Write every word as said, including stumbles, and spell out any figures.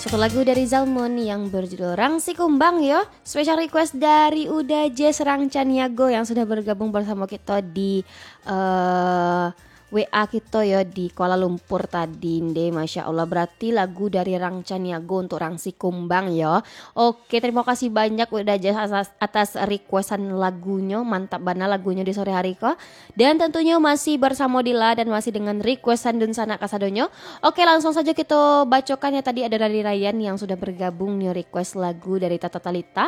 Satu lagu dari Zalmon yang berjudul Rangsi Kumbang yo. Special request dari Uda J Serangcaniago yang sudah bergabung bersama kita di uh, W A kita ya di Kuala Lumpur tadi nde. Masya Allah, berarti lagu dari Rangcaniago untuk Rangsi Kumbang ya. Oke, terima kasih banyak Uda J atas, atas requestan lagunya. Mantap bana lagunya di sore hari kok. Dan tentunya masih bersama Dila dan masih dengan requestan Dun Sana Kasadonyo. Oke, langsung saja kita bacokan ya. Tadi ada dari Ryan yang sudah bergabung nih request lagu dari Tata Talita.